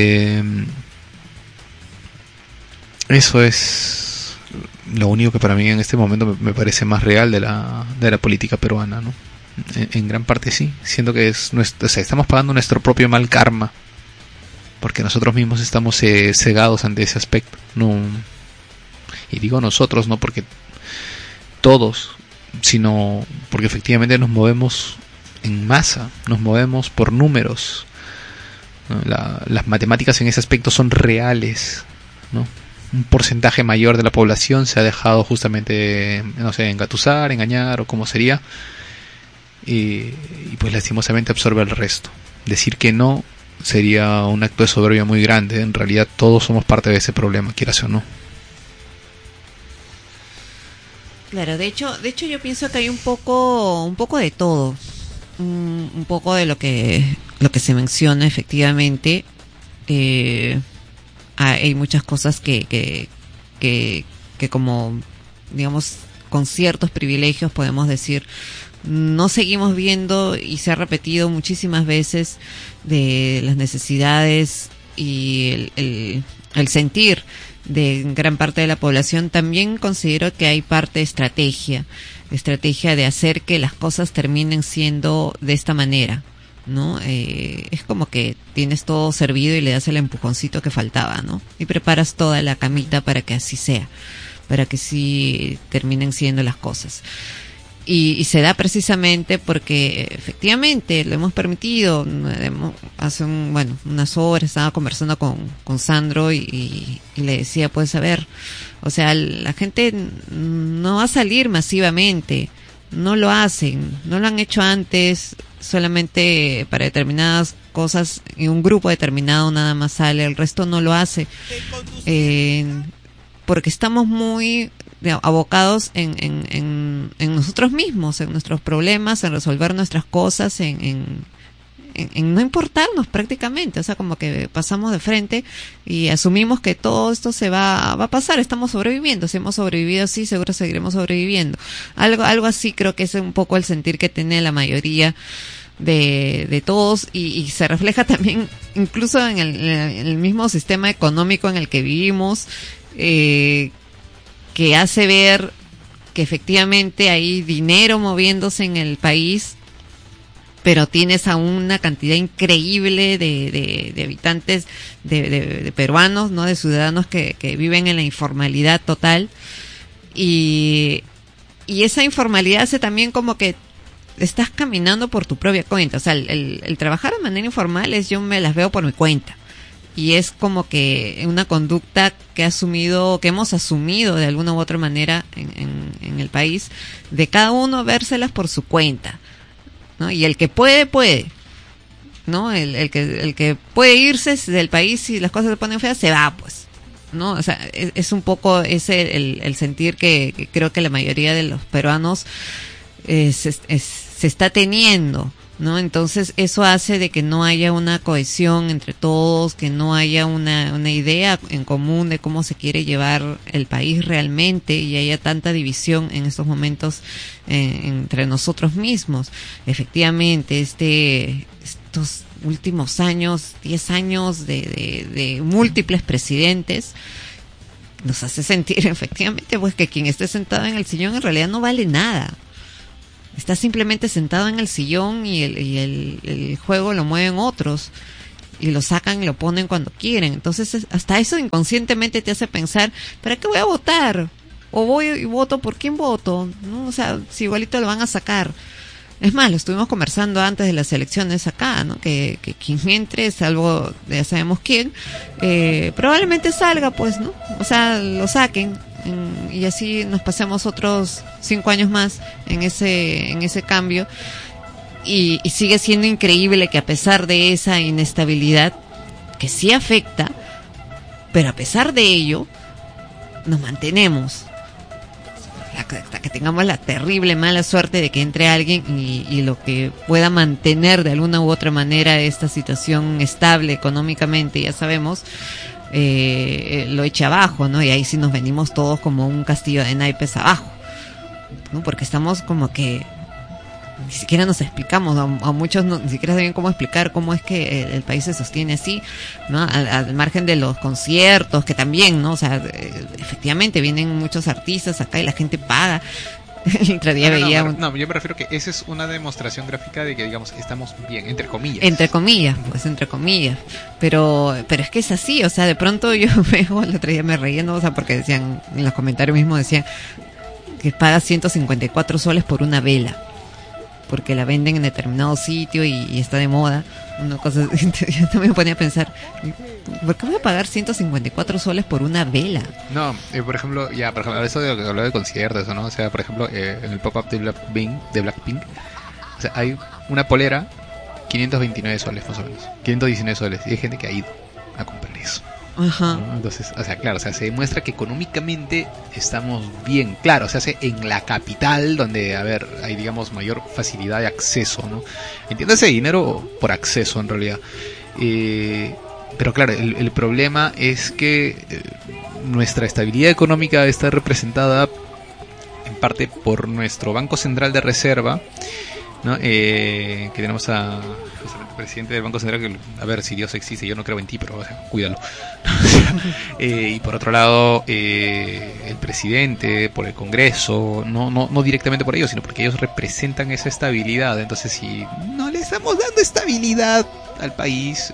Eso es lo único que para mí en este momento me parece más real de la política peruana, ¿no? En gran parte sí, siento que estamos pagando nuestro propio mal karma, porque nosotros mismos estamos cegados ante ese aspecto. No, y digo nosotros no porque todos, sino porque efectivamente nos movemos en masa, nos movemos por números, ¿no? Las matemáticas en ese aspecto son reales, ¿no? Un porcentaje mayor de la población se ha dejado justamente, no sé, engatusar, engañar o como sería, y pues lastimosamente absorbe el resto. Decir que no sería un acto de soberbia muy grande. En realidad todos somos parte de ese problema, quieras o no. Claro, de hecho yo pienso que hay un poco de todo, un poco de lo que se menciona efectivamente. Hay muchas cosas que como, digamos, con ciertos privilegios podemos decir, no seguimos viendo, y se ha repetido muchísimas veces, de las necesidades y el sentir de gran parte de la población. También considero que hay parte de estrategia de hacer que las cosas terminen siendo de esta manera, ¿no? Es como que tienes todo servido y le das el empujoncito que faltaba, ¿no? Y preparas toda la camita para que así sea, para que sí terminen siendo las cosas. Y se da precisamente porque efectivamente lo hemos permitido. Hace unas horas estaba conversando con Sandro y le decía, pues a ver, o sea, la gente no va a salir masivamente, no lo hacen, no lo han hecho antes, solamente para determinadas cosas, y un grupo determinado nada más sale, el resto no lo hace, porque estamos muy abocados en nosotros mismos, en nuestros problemas, en resolver nuestras cosas, en no importarnos prácticamente. O sea, como que pasamos de frente y asumimos que todo esto se va a pasar, estamos sobreviviendo. Si hemos sobrevivido así, seguro seguiremos sobreviviendo. Algo así creo que es un poco el sentir que tiene la mayoría de todos, y se refleja también incluso en el mismo sistema económico en el que vivimos, que hace ver que efectivamente hay dinero moviéndose en el país, pero tienes a una cantidad increíble de habitantes, de peruanos, ¿no? De ciudadanos que viven en la informalidad total, y esa informalidad hace también como que estás caminando por tu propia cuenta. O sea, el trabajar de manera informal yo me las veo por mi cuenta. Y es como que una conducta que hemos asumido de alguna u otra manera en el país, de cada uno vérselas por su cuenta, ¿no? Y el que puede, ¿no? El que puede irse del país si las cosas se ponen feas, se va, pues, ¿no? O sea, es un poco ese el sentir que creo que la mayoría de los peruanos se está teniendo. ¿no? Entonces eso hace de que no haya una cohesión entre todos, que no haya una idea en común de cómo se quiere llevar el país realmente, y haya tanta división en estos momentos entre nosotros mismos. Efectivamente, estos últimos años, 10 años de múltiples presidentes, nos hace sentir efectivamente pues que quien esté sentado en el sillón en realidad no vale nada. Está simplemente sentado en el sillón y el juego lo mueven otros y lo sacan y lo ponen cuando quieren. Entonces hasta eso inconscientemente te hace pensar, ¿para qué voy a votar? O voy y voto, ¿por quién voto? ¿No? O sea, si igualito lo van a sacar. Es más, lo estuvimos conversando antes de las elecciones acá, ¿no? Que quien entre, salvo ya sabemos quién, probablemente salga, pues, ¿no? O sea, lo saquen. Y así nos pasemos otros 5 años más en ese cambio, y sigue siendo increíble que a pesar de esa inestabilidad que sí afecta, pero a pesar de ello nos mantenemos hasta que tengamos la terrible mala suerte de que entre alguien y lo que pueda mantener de alguna u otra manera esta situación estable económicamente, ya sabemos, lo echa abajo, ¿no? Y ahí sí nos venimos todos como un castillo de naipes abajo, ¿no? Porque estamos como que ni siquiera nos explicamos, a muchos ni siquiera saben cómo explicar cómo es que el país se sostiene así, ¿no? Al margen de los conciertos, que también, ¿no? O sea, efectivamente vienen muchos artistas acá y la gente paga. El otro día veía... No, yo me refiero que esa es una demostración gráfica de que, digamos, estamos bien, entre comillas. Entre comillas. Pero es que es así, o sea, de pronto yo veo, el otro día me reía, ¿no? O sea, porque decían, en los comentarios mismos decían que paga 154 soles por una vela, porque la venden en determinado sitio y está de moda. Una cosa, yo también me ponía a pensar, ¿por qué voy a pagar 154 soles por una vela? No, por ejemplo, eso de lo que hablaba de conciertos, ¿no? O sea, por ejemplo, en el pop-up de Blackpink, o sea, hay una polera, 529 soles más o menos, 519 soles, y hay gente que ha ido a comprar eso. Ajá. ¿No? Entonces, o sea, claro, o sea, se demuestra que económicamente estamos bien. Claro, se hace en la capital, donde, a ver, hay, digamos, mayor facilidad de acceso, ¿no? Entiéndase dinero por acceso, en realidad. Pero claro, el problema es que nuestra estabilidad económica está representada en parte por nuestro Banco Central de Reserva, ¿no? Que tenemos a presidente del Banco Central, que, a ver, si Dios existe, yo no creo en ti, pero, o sea, cuídalo. Y por otro lado, el presidente, por el Congreso, no directamente por ellos, sino porque ellos representan esa estabilidad. Entonces, si no le estamos dando estabilidad al país,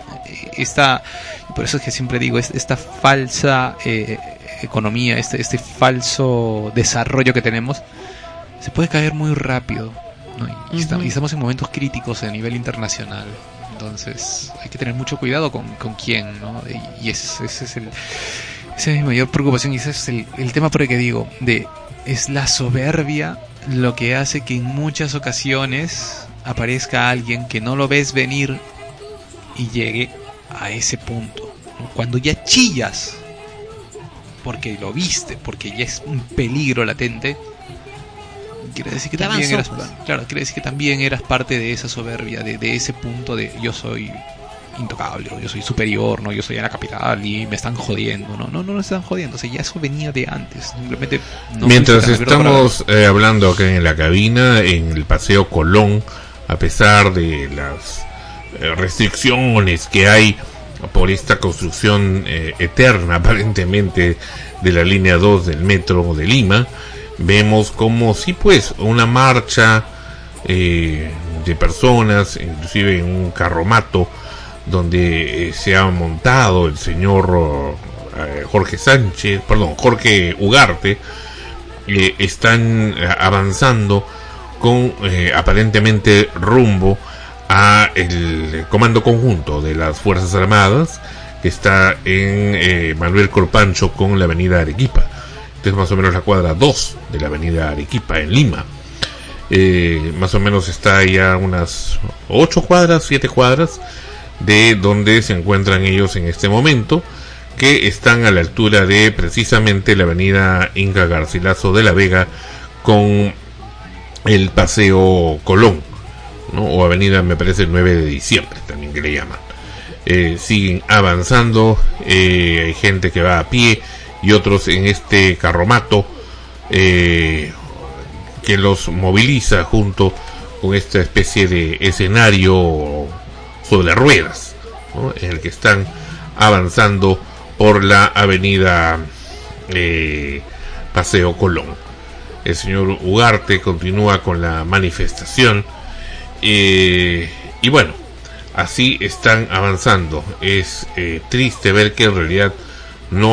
por eso es que siempre digo, esta falsa economía, este falso desarrollo que tenemos, se puede caer muy rápido, ¿no? Y estamos en momentos críticos a nivel internacional. Entonces hay que tener mucho cuidado con quién, ¿no? Y esa es mi mayor preocupación, y ese es el tema por el que digo, es la soberbia lo que hace que en muchas ocasiones aparezca alguien que no lo ves venir y llegue a ese punto, ¿no? Cuando ya chillas porque lo viste, porque ya es un peligro latente, quiere decir que también eras parte de esa soberbia, de ese punto de yo soy intocable, o yo soy superior, no, yo soy en la capital y me están jodiendo. No están jodiendo, o sea, ya eso venía de antes, simplemente no. Mientras estamos hablando acá en la cabina, en el Paseo Colón, a pesar de las restricciones que hay por esta construcción eterna aparentemente de la línea 2 del metro de Lima, vemos como sí, pues, una marcha de personas, inclusive en un carromato donde se ha montado el señor Jorge Ugarte, están avanzando con aparentemente rumbo a el comando conjunto de las Fuerzas Armadas, que está en Manuel Corpancho con la avenida Arequipa. Es más o menos la cuadra 2 de la avenida Arequipa en Lima. Más o menos está ya unas 7 cuadras de donde se encuentran ellos en este momento, que están a la altura de precisamente la avenida Inca Garcilaso de la Vega con el Paseo Colón, ¿no? O avenida, me parece, 9 de diciembre, también que le llaman. Siguen avanzando, hay gente que va a pie y otros en este carromato que los moviliza junto con esta especie de escenario sobre ruedas, ¿no? En el que están avanzando por la avenida Paseo Colón. El señor Ugarte continúa con la manifestación y bueno, así están avanzando. Es triste ver que en realidad